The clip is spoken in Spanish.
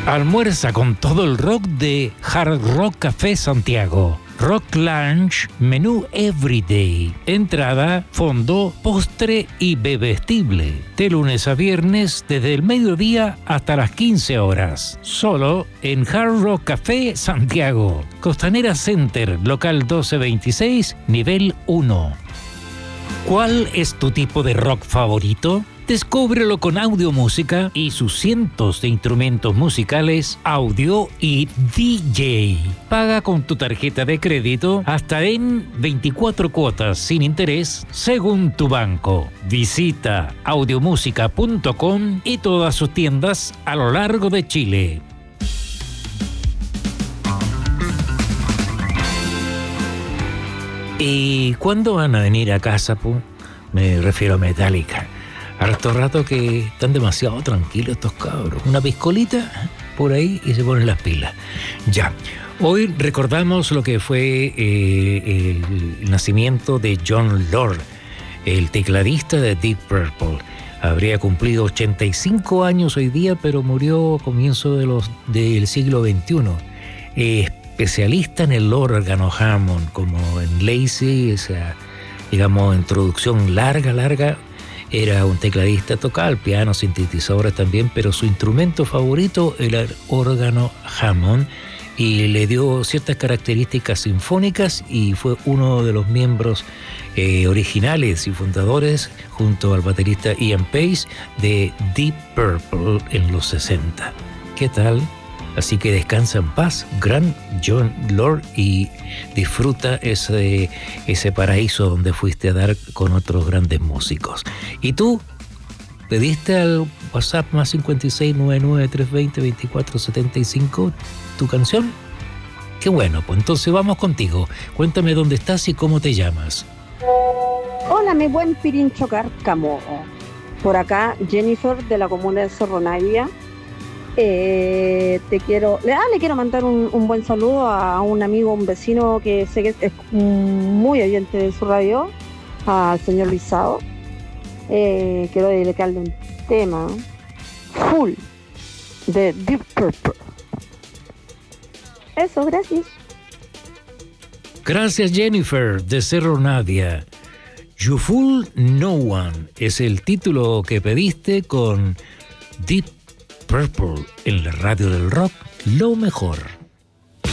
Almuerza con todo el rock de Hard Rock Café Santiago. Rock Lunch, menú Everyday. Entrada, fondo, postre y bebestible. De lunes a viernes desde el mediodía hasta las 15 horas. Solo en Hard Rock Café Santiago. Costanera Center, local 1226, nivel 1. ¿Cuál es tu tipo de rock favorito? Descúbrelo con Audio Música y sus cientos de instrumentos musicales, audio y DJ. Paga con tu tarjeta de crédito hasta en 24 cuotas sin interés según tu banco. Visita audiomusica.com y todas sus tiendas a lo largo de Chile. ¿Y cuándo van a venir a casa, po? Me refiero a Metallica. Harto rato que están demasiado tranquilos estos cabros. Una piscolita por ahí y se ponen las pilas. Ya, hoy recordamos lo que fue el nacimiento de Jon Lord, el tecladista de Deep Purple. Habría cumplido 85 años hoy día, pero murió a comienzo del siglo XXI. Especialista en el órgano Hammond, como en Lazy, esa, digamos, introducción larga. Era un tecladista, tocaba el piano, sintetizadores también, pero su instrumento favorito era el órgano Hammond y le dio ciertas características sinfónicas y fue uno de los miembros originales y fundadores, junto al baterista Ian Pace, de Deep Purple en los 60. ¿Qué tal? Así que descansa en paz, gran Jon Lord, y disfruta ese paraíso donde fuiste a dar con otros grandes músicos. ¿Y tú? ¿Pediste al WhatsApp más 56993202475 tu canción? Qué bueno, pues entonces vamos contigo. Cuéntame dónde estás y cómo te llamas. Hola, mi buen Pirincho Cárcamo. Por acá, Jennifer, de la comuna de Cerro Navia. Le quiero mandar un buen saludo a un amigo, un vecino que sé que es muy oyente de su radio, al señor Lizao. Quiero dedicarle un tema full de Deep Purple. Eso, gracias. Gracias, Jennifer, de Cerro Navia. You Fool No One es el título que pediste con Deep Purple en la radio del rock, lo mejor.